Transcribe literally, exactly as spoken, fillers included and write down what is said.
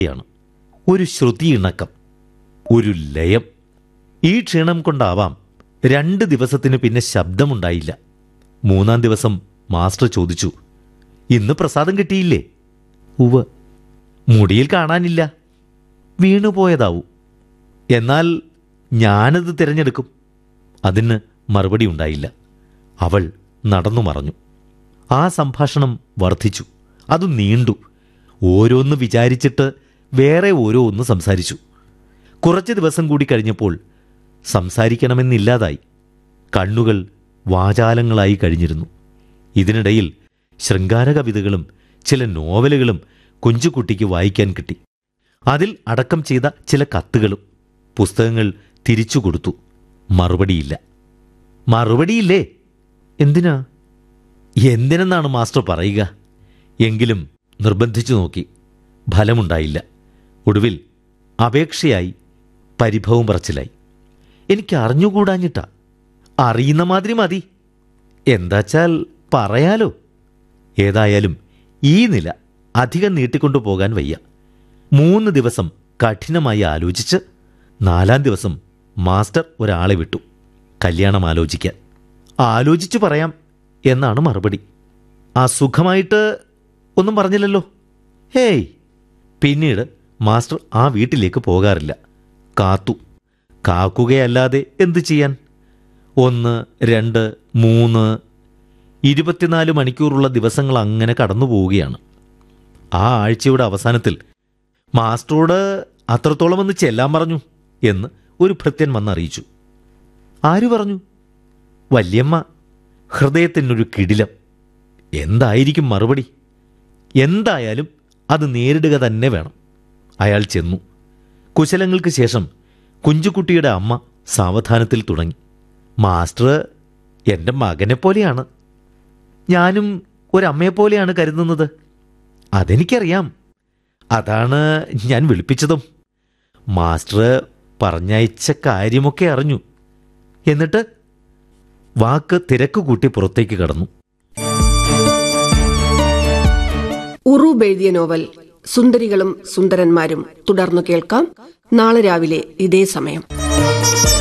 ാണ് ഒരു ശ്രുതി ഇണക്കം, ഒരു ലയം. ഈ ക്ഷീണം കൊണ്ടാവാം രണ്ട് ദിവസത്തിന് പിന്നെ ശബ്ദമുണ്ടായില്ല. മൂന്നാം ദിവസം മാസ്റ്റർ ചോദിച്ചു, ഇന്ന് പ്രസാദം കിട്ടിയില്ലേ? ഉവ്വ്. മുടിയിൽ കാണാനില്ല, വീണുപോയതാവൂ. എന്നാൽ ഞാനത് തിരഞ്ഞെടുക്കും. അതിന് മറുപടി ഉണ്ടായില്ല. അവൾ നടന്നു മറഞ്ഞു. ആ സംഭാഷണം വർദ്ധിച്ചു, അത് നീണ്ടു. ഓരോന്ന് വിചാരിച്ചിട്ട് വേറെ ഓരോ ഒന്ന് സംസാരിച്ചു. കുറച്ച് ദിവസം കൂടി കഴിഞ്ഞപ്പോൾ സംസാരിക്കണമെന്നില്ലാതായി. കണ്ണുകൾ വാചാലങ്ങളായി കഴിഞ്ഞിരുന്നു. ഇതിനിടയിൽ ശൃംഗാര കവിതകളും ചില നോവലുകളും കുഞ്ചുകുട്ടിക്ക് വായിക്കാൻ കിട്ടി. അതിൽ അടക്കം ചെയ്ത ചില കത്തുകളും. പുസ്തകങ്ങൾ തിരിച്ചു കൊടുത്തു. മറുപടിയില്ല. മറുപടിയില്ലേ? എന്തിനാ? എന്തിനെന്നാണ് മാസ്റ്റർ പറയുക? എങ്കിലും നിർബന്ധിച്ചു നോക്കി. ഫലമുണ്ടായില്ല. ഒടുവിൽ അപേക്ഷയായി, പരിഭവം പറച്ചിലായി. എനിക്ക് അറിഞ്ഞുകൂടാഞ്ഞിട്ടാ. അറിയുന്ന മാതിരി മതി. എന്താച്ചാൽ പറയാലോ. ഏതായാലും ഈ നില അധികം നീട്ടിക്കൊണ്ടു പോകാൻ വയ്യ. മൂന്ന് ദിവസം കഠിനമായി ആലോചിച്ച് നാലാം ദിവസം മാസ്റ്റർ ഒരാളെ വിട്ടു കല്യാണം ആലോചിക്കാൻ. ആലോചിച്ചു പറയാം എന്നാണ് മറുപടി. അസുഖമായിട്ട് ഒന്നും പറഞ്ഞില്ലല്ലോ? ഹേയ്. പിന്നീട് മാസ്റ്റർ ആ വീട്ടിലേക്ക് പോകാറില്ല. കാത്തു. കാക്കുകയല്ലാതെ എന്തു ചെയ്യാൻ? ഒന്ന്, രണ്ട്, മൂന്ന്, ഇരുപത്തിനാല് മണിക്കൂറുള്ള ദിവസങ്ങൾ അങ്ങനെ കടന്നു പോവുകയാണ്. ആ ആഴ്ചയുടെ അവസാനത്തിൽ മാസ്റ്ററോട് അത്രത്തോളം ഒന്ന് ചെല്ലാൻ പറഞ്ഞു എന്ന് ഒരു ഭൃത്യൻ വന്നറിയിച്ചു. ആര് പറഞ്ഞു? വല്യമ്മ. ഹൃദയത്തിനൊരു കിടിലം. എന്തായിരിക്കും മറുപടി? എന്തായാലും അത് നേരിടുക തന്നെ വേണം. അയാൾ ചെന്നു. കുശലങ്ങൾക്ക് ശേഷം കുഞ്ചുകുട്ടിയുടെ അമ്മ സാവധാനത്തിൽ തുടങ്ങി. മാസ്റ്റർ എൻ്റെ മകനെപ്പോലെയാണ്. ഞാനും ഒരമ്മയെപ്പോലെയാണ് കരുതുന്നത്. അതെനിക്കറിയാം. അതാണ് ഞാൻ വിളിപ്പിച്ചതും. മാസ്റ്റർ പറഞ്ഞയച്ച കാര്യമൊക്കെ അറിഞ്ഞു. എന്നിട്ട് വാക്ക് തിരക്ക് കൂട്ടി പുറത്തേക്ക് കടന്നു. ഉറൂബ് എഴുതിയ നോവൽ സുന്ദരികളും സുന്ദരന്മാരും തുടർന്നു കേൾക്കാം നാളെ രാവിലെ ഇതേ സമയം.